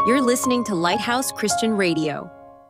You're listening to Lighthouse Christian Radio.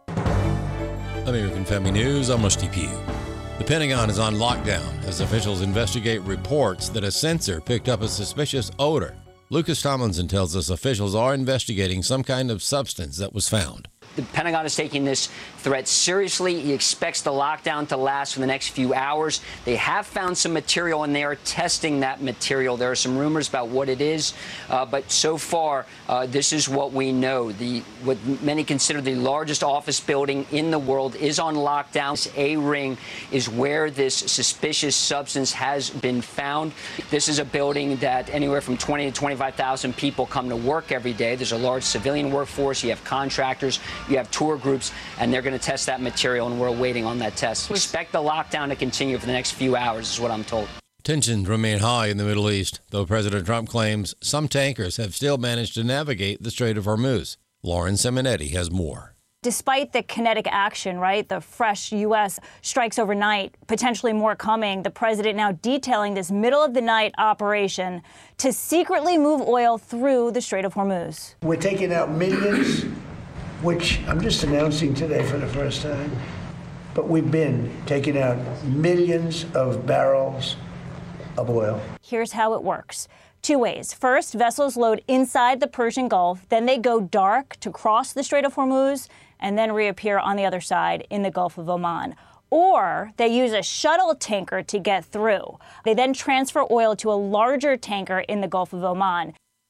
American Family News, I'm Rusty Pugh. The Pentagon is on lockdown as officials investigate reports that a sensor picked up a suspicious odor. Lucas Tomlinson tells us officials are investigating some kind of substance that was found. The Pentagon is taking this threat seriously. He expects the lockdown to last for the next few hours. They have found some material, and they are testing that material. There are some rumors about what it is, but so far, this is what we know. What many consider the largest office building in the world is on lockdown. This A-ring is where this suspicious substance has been found. This is a building that anywhere from 20 to 25,000 people come to work every day. There's a large civilian workforce. You have contractors. You have tour groups, and they're going to test that material, and we're waiting on that test. Expect the lockdown to continue for the next few hours, is what I'm told. Tensions remain high in the Middle East, though President Trump claims some tankers have still managed to navigate the Strait of Hormuz. Lauren Simonetti has more. Despite the kinetic action, right, the fresh U.S. strikes overnight, potentially more coming, the president now detailing this middle-of-the-night operation to secretly move oil through the Strait of Hormuz. We're taking out millions, which I'm just announcing today for the first time, but we've been taking out millions of barrels of oil. Here's how it works. Two ways. First, vessels load inside the Persian Gulf, then they go dark to cross the Strait of Hormuz, and then reappear on the other side in the Gulf of Oman. Or they use a shuttle tanker to get through. They then transfer oil to a larger tanker in the Gulf of Oman.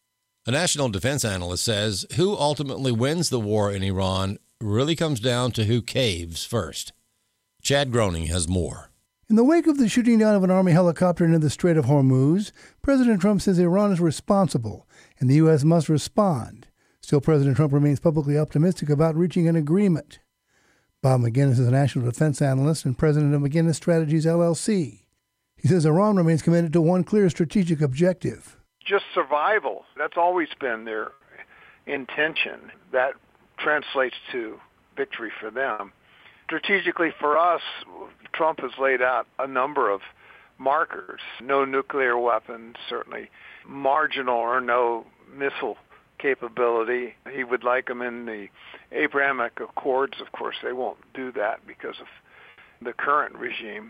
A national defense analyst says who ultimately wins the war in Iran really comes down to who caves first. Chad Groening has more. In the wake of the shooting down of an Army helicopter into the Strait of Hormuz, President Trump says Iran is responsible and the U.S. must respond. Still, President Trump remains publicly optimistic about reaching an agreement. Bob McGinnis is a national defense analyst and president of McGinnis Strategies, LLC. He says Iran remains committed to one clear strategic objective. Just survival. That's always been their intention. That translates to victory for them. Strategically for us, Trump has laid out a number of markers. No nuclear weapons, certainly marginal or no missile capability. He would like them in the Abrahamic Accords. Of course, they won't do that because of the current regime.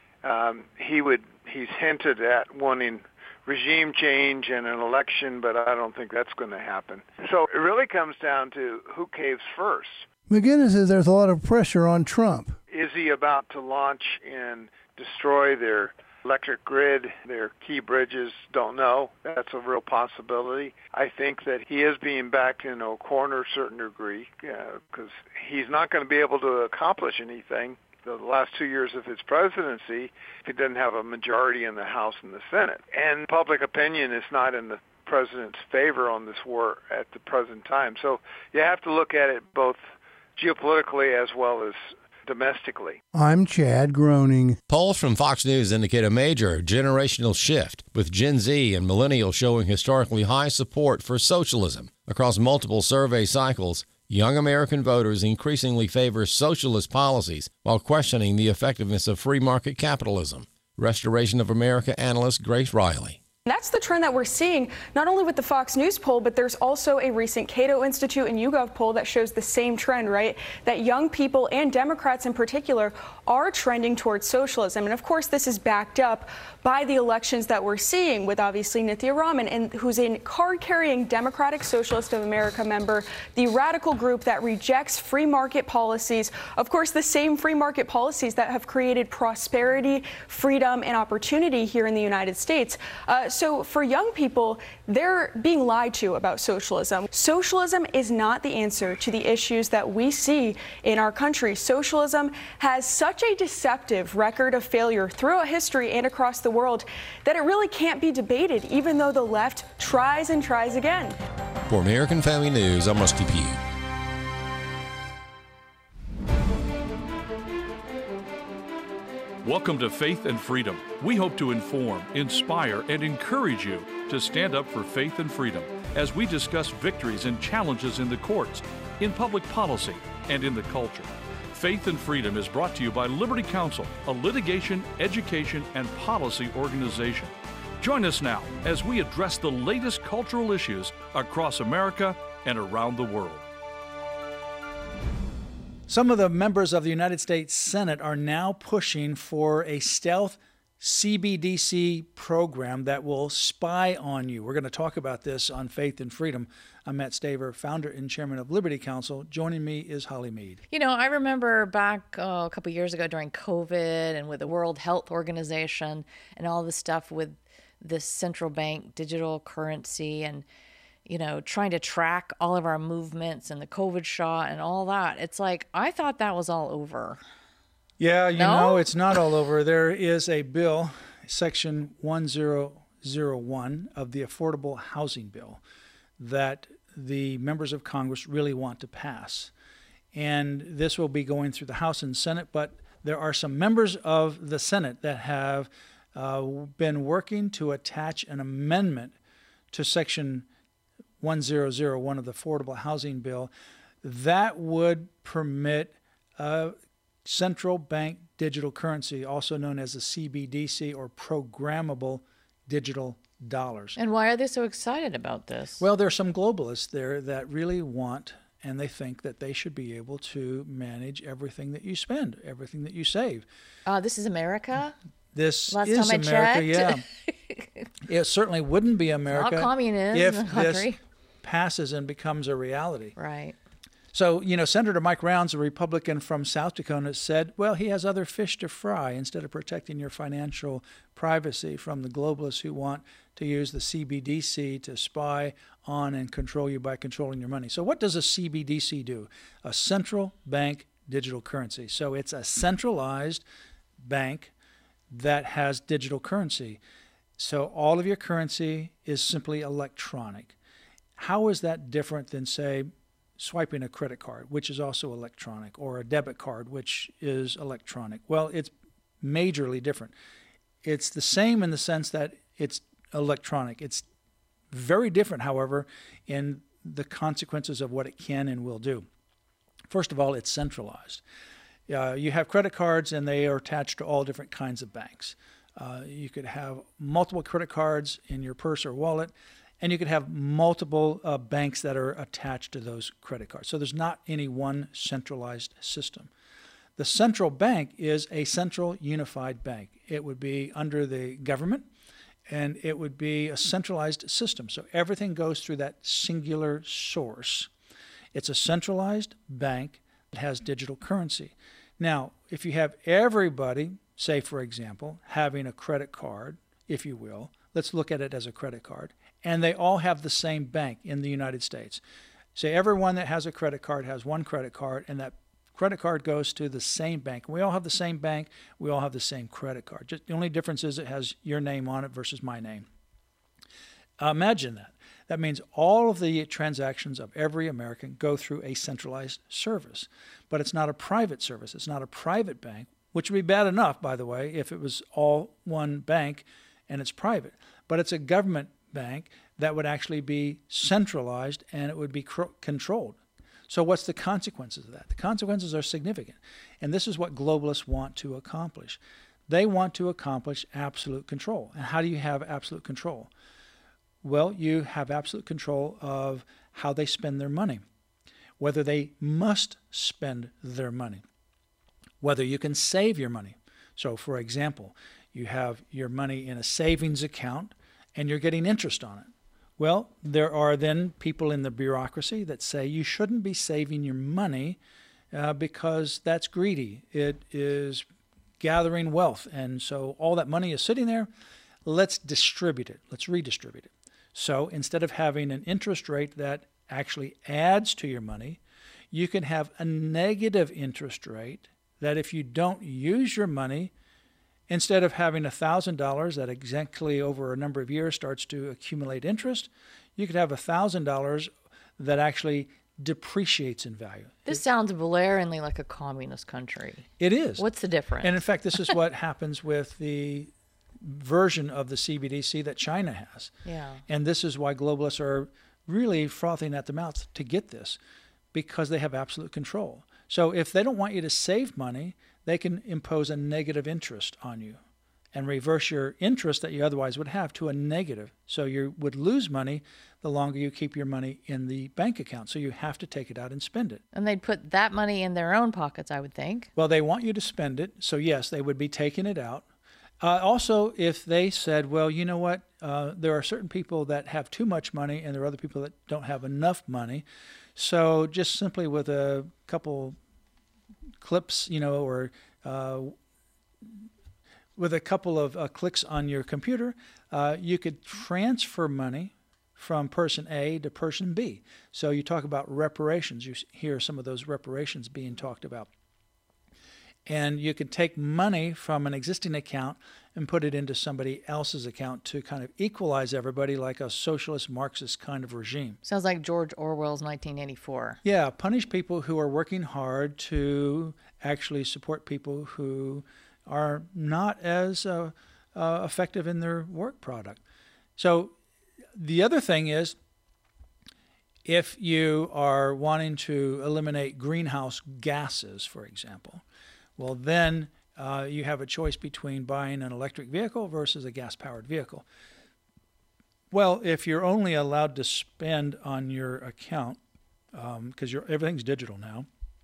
He's hinted at wanting regime change and an election, but I don't think that's going to happen. So it really comes down to who caves first. McGinnis says there's a lot of pressure on Trump. Is he about to launch and destroy their electric grid, their key bridges? Don't know. That's a real possibility. I think that he is being backed in a corner to a certain degree because he's not going to be able to accomplish anything the last 2 years of his presidency if he doesn't have a majority in the House and the Senate. And public opinion is not in the president's favor on this war at the present time. So you have to look at it both geopolitically as well as domestically. I'm Chad Groening. Polls from Fox News indicate a major generational shift, with Gen Z and millennials showing historically high support for socialism. Across multiple survey cycles, young American voters increasingly favor socialist policies while questioning the effectiveness of free market capitalism. Restoration of America analyst Grace Riley. That's the trend that we're seeing, not only with the Fox News poll, but there's also a recent Cato Institute and YouGov poll that shows the same trend, right? That young people and Democrats in particular are trending towards socialism. And of course, this is backed up by the elections that we're seeing with obviously Nithya Raman, and who's a card-carrying Democratic Socialist of America member, the radical group that rejects free market policies. Of course, the same free market policies that have created prosperity, freedom, and opportunity here in the United States. So for young people, they're being lied to about socialism. Socialism is not the answer to the issues that we see in our country. Socialism has such a deceptive record of failure throughout history and across the world that it really can't be debated, even though the left tries and tries again. For American Family News, I'm Rusty Pugh. Welcome to Faith and Freedom. We hope to inform, inspire, and encourage you to stand up for faith and freedom as we discuss victories and challenges in the courts, in public policy, and in the culture. Faith and Freedom is brought to you by Liberty Counsel, a litigation, education, and policy organization. Join us now as we address the latest cultural issues across America and around the world. Some of the members of the United States Senate are now pushing for a stealth CBDC program that will spy on you. We're going to talk about this on Faith and Freedom. I'm Matt Staver, founder and chairman of Liberty Counsel. Joining me is Holly Mead. You know, I remember back a couple years ago during COVID and with the World Health Organization and all the stuff with this central bank digital currency and, you know, trying to track all of our movements and the COVID shot and all that. It's like, I thought that was all over. Yeah, you know, it's not all over. There is a bill, Section 1001 of the Affordable Housing Bill, that the members of Congress really want to pass. And this will be going through the House and Senate, but there are some members of the Senate that have been working to attach an amendment to Section 1001 of the Affordable Housing Bill that would permit central bank digital currency, also known as the CBDC, or programmable digital dollars. And why are they so excited about this? Well, there are some globalists there that really want, and they think that they should be able to manage everything that you spend, everything that you save. This is America? This Last is time I America, checked. yeah. It certainly wouldn't be America Not communism, if this passes and becomes a reality. Right. So, you know, Senator Mike Rounds, a Republican from South Dakota, said, well, he has other fish to fry instead of protecting your financial privacy from the globalists who want to use the CBDC to spy on and control you by controlling your money. So what does a CBDC do? A central bank digital currency. So it's a centralized bank that has digital currency. So all of your currency is simply electronic. How is that different than, say, swiping a credit card, which is also electronic, or a debit card, which is electronic? Well, it's majorly different. It's the same in the sense that it's electronic. It's very different, however, in the consequences of what it can and will do. First of all, it's centralized. You have credit cards, and they are attached to all different kinds of banks. You could have multiple credit cards in your purse or wallet, and you could have multiple banks that are attached to those credit cards. So there's not any one centralized system. The central bank is a central unified bank. It would be under the government, and it would be a centralized system. So everything goes through that singular source. It's a centralized bank that has digital currency. Now, if you have everybody, say, for example, having a credit card, if you will, let's look at it as a credit card, and they all have the same bank in the United States. Say everyone that has a credit card has one credit card, and that credit card goes to the same bank. We all have the same bank. We all have the same credit card. Just the only difference is it has your name on it versus my name. Imagine that. That means all of the transactions of every American go through a centralized service. But it's not a private service. It's not a private bank, which would be bad enough, by the way, if it was all one bank and it's private. But it's a government bank that would actually be centralized, and it would be controlled. So what's the consequences of that? The consequences are significant. And this is what globalists want to accomplish. They want to accomplish absolute control. And how do you have absolute control? Well, you have absolute control of how they spend their money, whether they must spend their money, whether you can save your money. So, for example, you have your money in a savings account and you're getting interest on it. Well, there are then people in the bureaucracy that say you shouldn't be saving your money because that's greedy. It is gathering wealth. And so all that money is sitting there. Let's distribute it. Let's redistribute it. So instead of having an interest rate that actually adds to your money, you can have a negative interest rate that if you don't use your money, instead of having $1,000 that exactly over a number of years starts to accumulate interest, you could have $1,000 that actually depreciates in value. This sounds blaringly like a communist country. It is. What's the difference? And in fact, this is what happens with the version of the CBDC that China has. Yeah. And this is why globalists are really frothing at the mouth to get this, because they have absolute control. So if they don't want you to save money, they can impose a negative interest on you. and reverse your interest that you otherwise would have to a negative. So you would lose money the longer you keep your money in the bank account. So you have to take it out and spend it. And they'd put that money in their own pockets, I would think. Well, they want you to spend it. So yes, they would be taking it out. Also, if they said, well, you know what, there are certain people that have too much money and there are other people that don't have enough money. So just simply with a couple clips, or with a couple of clicks on your computer, you could transfer money from person A to person B. So you talk about reparations. You hear some of those reparations being talked about. And you could take money from an existing account and put it into somebody else's account to kind of equalize everybody like a socialist Marxist kind of regime. Sounds like George Orwell's 1984. Yeah, punish people who are working hard to actually support people who are not as effective in their work product. So the other thing is, if you are wanting to eliminate greenhouse gases, for example, well, then you have a choice between buying an electric vehicle versus a gas-powered vehicle. Well, if you're only allowed to spend on your account, because everything's digital now,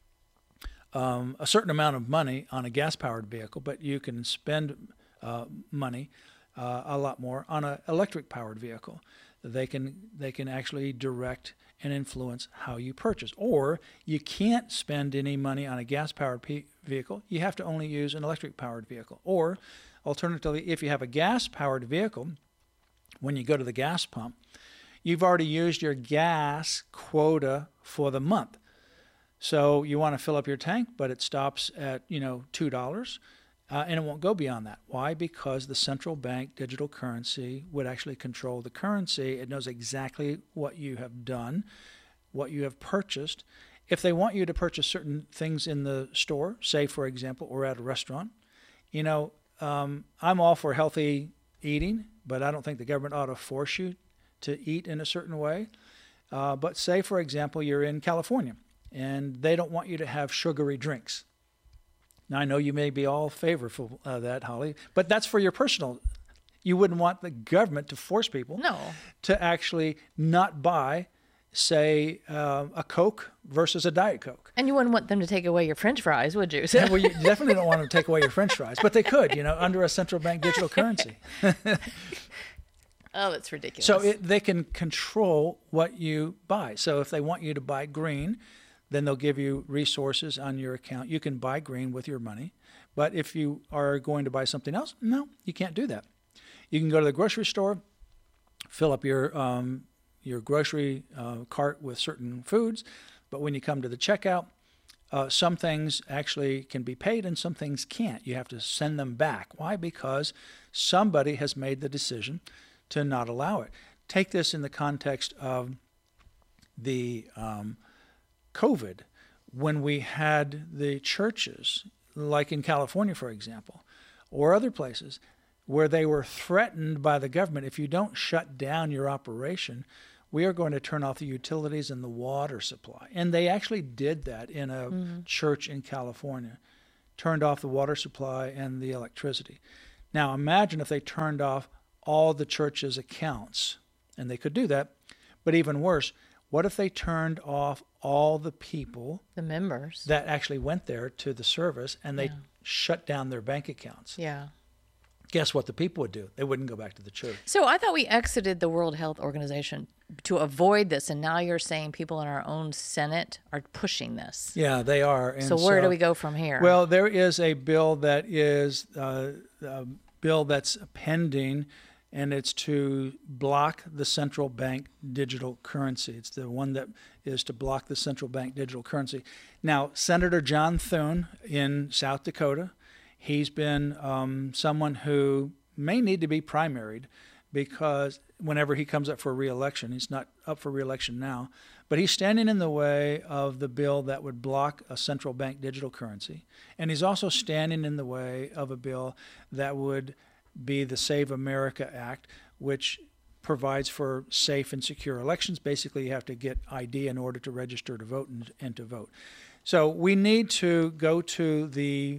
a certain amount of money on a gas-powered vehicle, but you can spend money a lot more on an electric-powered vehicle. They can actually direct and influence how you purchase. Or you can't spend any money on a gas-powered vehicle. You have to only use an electric-powered vehicle. Or alternatively, if you have a gas-powered vehicle, when you go to the gas pump, you've already used your gas quota for the month. So you want to fill up your tank, but it stops at $2. And it won't go beyond that. Why? Because the central bank digital currency would actually control the currency. It knows exactly what you have done, what you have purchased. If they want you to purchase certain things in the store, say, for example, or at a restaurant, I'm all for healthy eating, but I don't think the government ought to force you to eat in a certain way. But say, for example, you're in California, and they don't want you to have sugary drinks. Now, I know you may be all favorable of that, Holly, but that's for your personal. You wouldn't want the government to force people to actually not buy, say, a Coke versus a Diet Coke. And you wouldn't want them to take away your French fries, would you? Well, you definitely don't want them to take away your French fries, but they could, under a central bank digital currency. Oh, that's ridiculous. So they can control what you buy. So if they want you to buy green, then they'll give you resources on your account. You can buy green with your money. But if you are going to buy something else, no, you can't do that. You can go to the grocery store, fill up your grocery cart with certain foods. But when you come to the checkout, some things actually can be paid and some things can't. You have to send them back. Why? Because somebody has made the decision to not allow it. Take this in the context of the COVID, when we had the churches, like in California, for example, or other places, where they were threatened by the government, if you don't shut down your operation, we are going to turn off the utilities and the water supply. And they actually did that in a church in California, turned off the water supply and the electricity. Now imagine if they turned off all the church's accounts, and they could do that, but even worse, what if they turned off all the people, the members, that actually went there to the service, and they shut down their bank accounts? Yeah. Guess what the people would do? They wouldn't go back to the church. So I thought we exited the World Health Organization to avoid this, and now you're saying people in our own Senate are pushing this. Yeah, they are. And so where do we go from here? Well, there is a bill that is a bill that's pending, and it's to block the central bank digital currency. It's the one that is to block the central bank digital currency. Now, Senator John Thune in South Dakota, he's been someone who may need to be primaried, because whenever he comes up for re-election, he's not up for re-election now, but he's standing in the way of the bill that would block a central bank digital currency. And he's also standing in the way of a bill that would be the Save America Act, which provides for safe and secure elections. Basically, you have to get ID in order to register to vote and to vote. So we need to go to the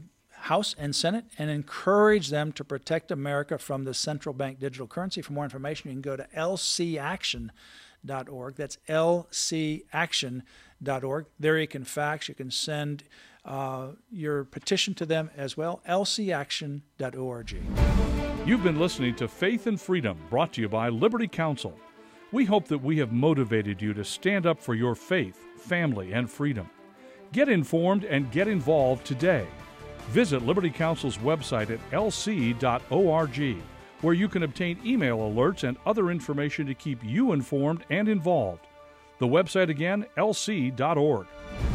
House and Senate and encourage them to protect America from the central bank digital currency. For more information, you can go to lcaction.org. That's lcaction.org. There you can fax. You can send your petition to them as well, lcaction.org. You've been listening to Faith and Freedom, brought to you by Liberty Counsel. We hope that we have motivated you to stand up for your faith, family, and freedom. Get informed and get involved today. Visit Liberty Counsel's website at lc.org, where you can obtain email alerts and other information to keep you informed and involved. The website again, lc.org.